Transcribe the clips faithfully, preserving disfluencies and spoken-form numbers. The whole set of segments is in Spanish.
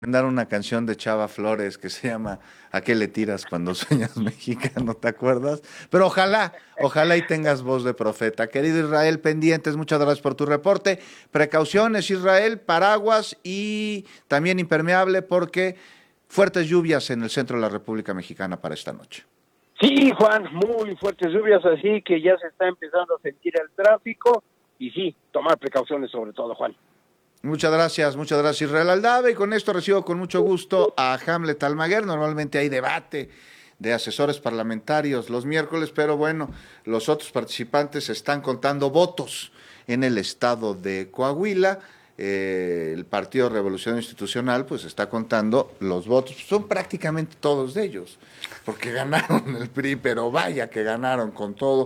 Recomendar una canción de Chava Flores que se llama ¿A qué le tiras cuando sueñas mexicano? ¿Te acuerdas? Pero ojalá, ojalá y tengas voz de profeta. Querido Israel, pendientes, muchas gracias por tu reporte. Precauciones, Israel, paraguas y también impermeable porque fuertes lluvias en el centro de la República Mexicana para esta noche. Sí, Juan, muy fuertes lluvias, así que ya se está empezando a sentir el tráfico y sí, tomar precauciones sobre todo, Juan. Muchas gracias, muchas gracias Israel Aldave y con esto recibo con mucho gusto a Hamlet Almaguer. Normalmente hay debate de asesores parlamentarios los miércoles, pero bueno, los otros participantes están contando votos en el estado de Coahuila. Eh, el Partido Revolucionario Institucional pues está contando los votos, son prácticamente todos de ellos, porque ganaron el P R I, pero vaya que ganaron con todo.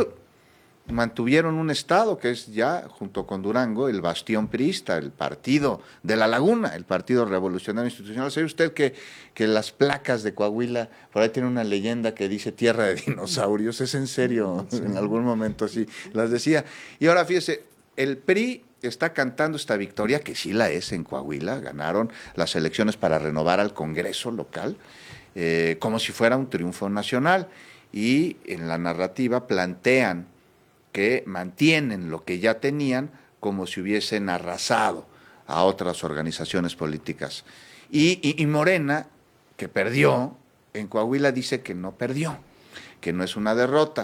Mantuvieron un estado que es ya, junto con Durango, el bastión priista, el partido de la Laguna, el Partido Revolucionario Institucional. ¿Sabe usted que, que las placas de Coahuila, por ahí tiene una leyenda que dice tierra de dinosaurios? Es en serio, sí. En algún momento así las decía. Y ahora fíjese, el P R I está cantando esta victoria, que sí la es en Coahuila, ganaron las elecciones para renovar al Congreso local, eh, como si fuera un triunfo nacional. Y en la narrativa plantean que mantienen lo que ya tenían como si hubiesen arrasado a otras organizaciones políticas. Y, y, y Morena, que perdió, en Coahuila dice que no perdió, que no es una derrota.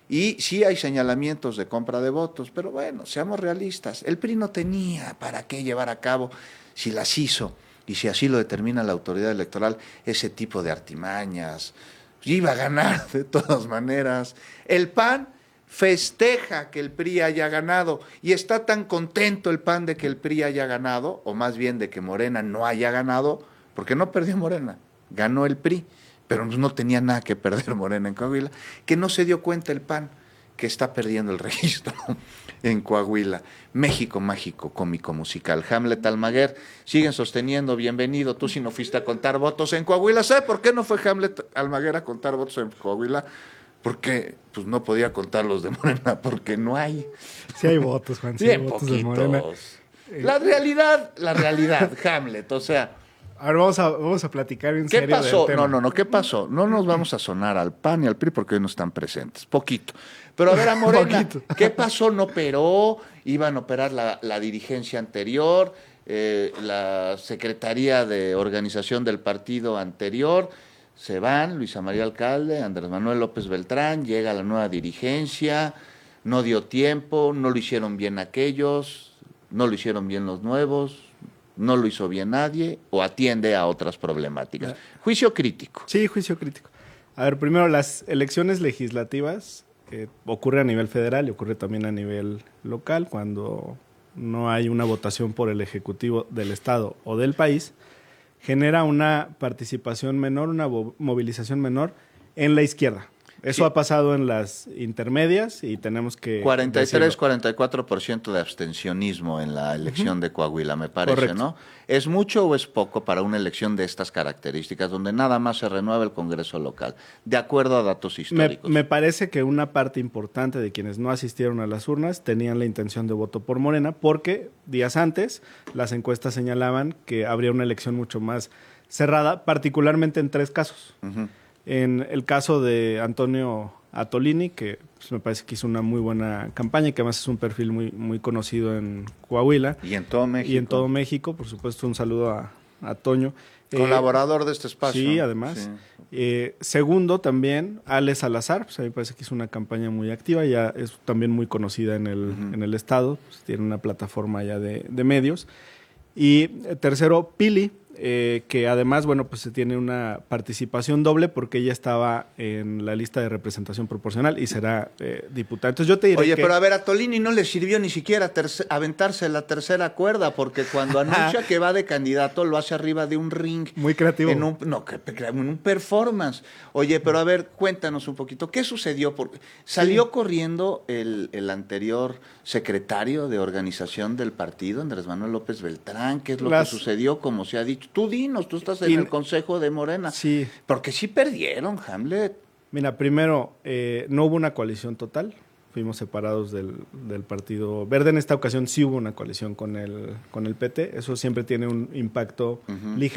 Y sí hay señalamientos de compra de votos, pero bueno, seamos realistas, el P R I no tenía para qué llevar a cabo, si las hizo, y si así lo determina la autoridad electoral, ese tipo de artimañas. Iba a ganar de todas maneras. El P A N festeja que el P R I haya ganado y está tan contento el P A N de que el P R I haya ganado, o más bien de que Morena no haya ganado, porque no perdió Morena, ganó el P R I, pero no tenía nada que perder Morena en Coahuila, que no se dio cuenta el P A N que está perdiendo el registro en Coahuila. México mágico, cómico, musical. Hamlet Almaguer, siguen sosteniendo, bienvenido, tú si no fuiste a contar votos en Coahuila. ¿Sabe por qué no fue Hamlet Almaguer a contar votos en Coahuila? Porque pues no podía contar los de Morena, porque no hay. Sí hay votos, Juan, sí Bien hay votos poquitos. de Morena. La realidad, la realidad, Hamlet, o sea. Ahora vamos a, vamos a platicar en ¿Qué serio pasó? del tema. No, no, no, ¿qué pasó? No nos vamos a sonar al P A N y al P R I porque hoy no están presentes, poquito. Pero a ver a Morena, ¿qué pasó? No operó, iban a operar la, la dirigencia anterior, eh, la Secretaría de Organización del partido anterior, se van, Luisa María Alcalde, Andrés Manuel López Beltrán, llega la nueva dirigencia, no dio tiempo, no lo hicieron bien aquellos, no lo hicieron bien los nuevos, no lo hizo bien nadie o atiende a otras problemáticas. Juicio crítico. Sí, juicio crítico. A ver, primero, las elecciones legislativas eh, ocurre a nivel federal y ocurre también a nivel local cuando no hay una votación por el Ejecutivo del Estado o del país, genera una participación menor, una movilización menor en la izquierda. Eso sí ha pasado en las intermedias y tenemos que cuarenta y tres, cuarenta y cuatro por ciento de abstencionismo en la elección uh-huh. de Coahuila, me parece, correcto, ¿no? ¿Es mucho o es poco para una elección de estas características, donde nada más se renueva el Congreso local, de acuerdo a datos históricos? Me, me parece que una parte importante de quienes no asistieron a las urnas tenían la intención de voto por Morena, porque días antes las encuestas señalaban que habría una elección mucho más cerrada, particularmente en tres casos. Uh-huh. En el caso de Antonio Atolini, que pues, me parece que hizo una muy buena campaña y que además es un perfil muy, muy conocido en Coahuila. Y en todo México. Y en todo México, por supuesto, un saludo a, a Toño. Colaborador eh, de este espacio. Sí, además. Sí. Eh, segundo, también, Ale Salazar, pues a mí me parece que hizo una campaña muy activa, ya es también muy conocida en el, uh-huh. en el estado, pues, tiene una plataforma ya de, de medios. Y eh, tercero, Pili, Eh, que además, bueno, pues se tiene una participación doble porque ella estaba en la lista de representación proporcional y será eh, diputada. Entonces yo te diré Oye, que... pero a ver, a Tolini no le sirvió ni siquiera terce- aventarse la tercera cuerda, porque cuando anuncia que va de candidato lo hace arriba de un ring. Muy creativo. En un, no, que, en un performance. Oye, pero a ver, cuéntanos un poquito, ¿qué sucedió? Porque salió sí. corriendo el, el anterior secretario de organización del partido, Andrés Manuel López Beltrán. ¿Qué es lo Las... que sucedió? Como se ha dicho. Tú dinos, tú estás en y... el Consejo de Morena. Sí. Porque sí perdieron, Hamlet. Mira, primero, eh, no hubo una coalición total. fuimos separados del, del Partido Verde. En esta ocasión sí hubo una coalición con el, con el P T. Eso siempre tiene un impacto uh-huh. ligero.